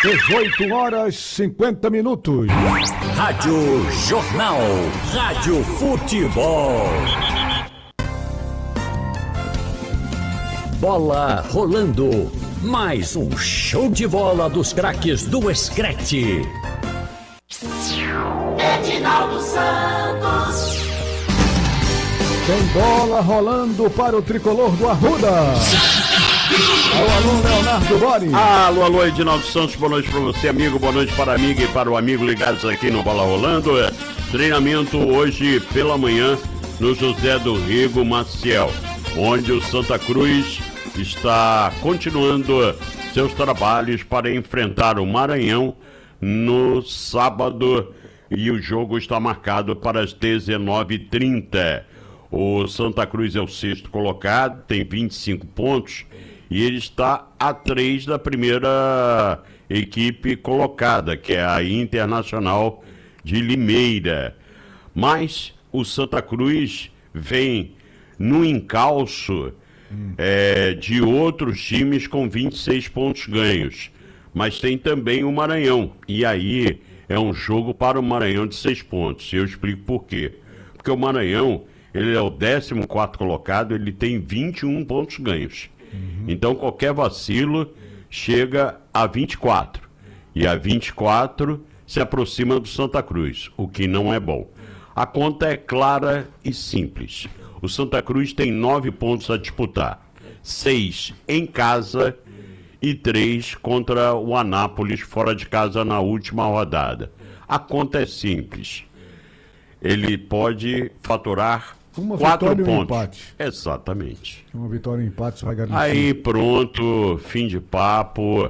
18h50. Rádio Jornal. Rádio Futebol. Bola rolando. Mais um show de bola dos craques do Screte. Edinaldo Santos. Tem bola rolando para o tricolor do Arruda. Alô, Leonardo Bori. Alô, Edinaldo Santos, boa noite para você, amigo, boa noite para a amiga e para o amigo ligados aqui no Bola Rolando. Treinamento hoje pela manhã no José do Rego Maciel, onde o Santa Cruz está continuando seus trabalhos para enfrentar o Maranhão no sábado e o jogo está marcado para as 19h30. O Santa Cruz é o sexto colocado, tem 25 pontos e ele está a 3 da primeira equipe colocada, que é a Internacional de Limeira. Mas o Santa Cruz vem no encalço de outros times com 26 pontos ganhos. Mas tem também o Maranhão. E aí é um jogo para o Maranhão de 6 pontos. Eu explico por quê. Porque o Maranhão, ele é o 14º colocado, ele tem 21 pontos ganhos. Então qualquer vacilo chega a 24. E a 24 se aproxima do Santa Cruz, o que não é bom. A conta é clara e simples. O Santa Cruz tem 9 pontos a disputar. 6 em casa e 3 contra o Anápolis fora de casa na última rodada. A conta é simples. Ele pode faturar uma 4 vitória pontos. E um empate. Exatamente. Uma vitória e um empate, você vai garantir. Aí pronto, fim de papo.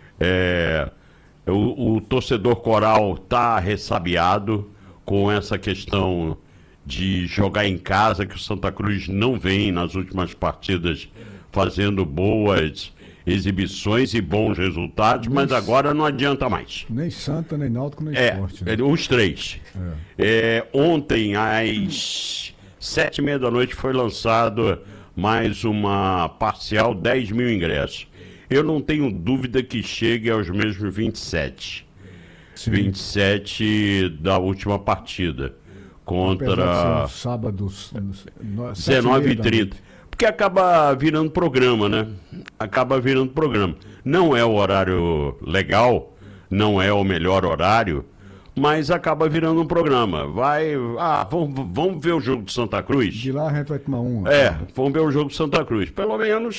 O torcedor coral está ressabiado com essa questão de jogar em casa, que o Santa Cruz não vem nas últimas partidas fazendo boas exibições e bons resultados, mas agora não adianta mais. Nem Santa, nem Náutico, nem Sport. Né? Os três. Ontem, às 7h30 da noite, foi lançado mais uma parcial, 10 mil ingressos. Eu não tenho dúvida que chegue aos mesmos 27. Sim. 27 da última partida. Contra sábado, 19h30. Porque acaba virando programa, né? Acaba virando programa. Não é o horário legal, não é o melhor horário, mas acaba virando um programa. Vamos ver o jogo de Santa Cruz? De lá a gente vai tomar um. Vamos ver o jogo de Santa Cruz. Pelo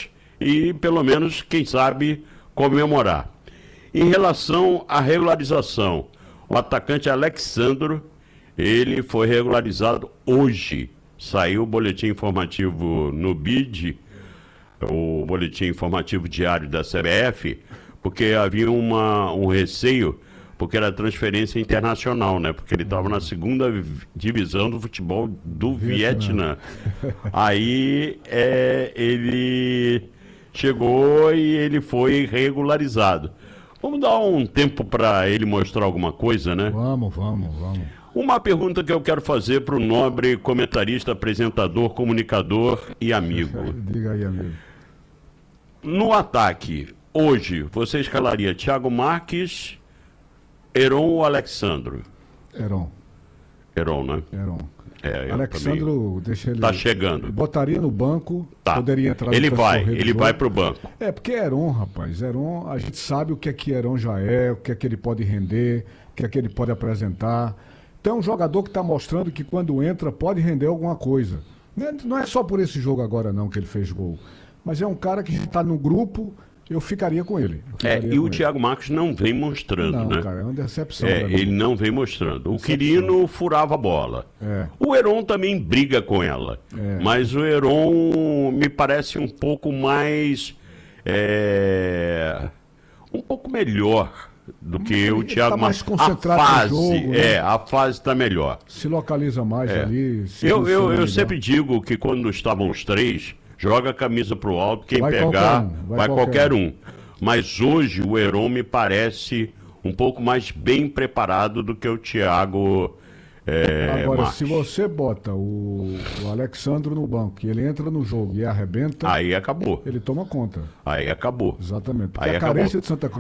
menos, quem sabe, comemorar. Em relação à regularização, o atacante Alexandro, ele foi regularizado hoje. Saiu o boletim informativo no BID, o boletim informativo diário da CBF, porque havia um receio, porque era transferência internacional, né? Porque ele estava na segunda divisão do futebol do Vietnã. Aí ele chegou e ele foi regularizado. Vamos dar um tempo para ele mostrar alguma coisa, né? Vamos. Uma pergunta que eu quero fazer para o nobre comentarista, apresentador, comunicador e amigo. Diga aí, amigo. No ataque, hoje, você escalaria Thiago Marques, Heron ou Alexandro? Heron, né? Heron. Alexandro, deixa ele... Tá chegando. Botaria no banco, poderia entrar... Ele vai pro banco. Porque Heron, rapaz, a gente sabe o que é que Heron já é, o que é que ele pode render, o que é que ele pode apresentar. Então é um jogador que está mostrando que quando entra pode render alguma coisa. Não é só por esse jogo agora não que ele fez gol. Mas é um cara que está no grupo, eu ficaria com ele. O Thiago Marques não vem mostrando, né? Não, cara, é uma decepção. Ele não vem mostrando. O Quirino furava a bola. O Heron também briga com ela. Mas o Heron me parece um pouco mais... um pouco melhor do que o Thiago Marques. Tá mais concentrado no jogo, né? A fase está melhor. Se localiza mais ali. Eu sempre digo que quando estavam os três, joga a camisa pro alto, quem pegar, vai qualquer um. Mas hoje o Heron me parece um pouco mais bem preparado do que o Thiago Agora, Marques. se você bota o Alexandro no banco e ele entra no jogo e arrebenta... Aí acabou. Ele toma conta. Aí acabou. Exatamente. Porque Aí a acabou. carência de Santa Cruz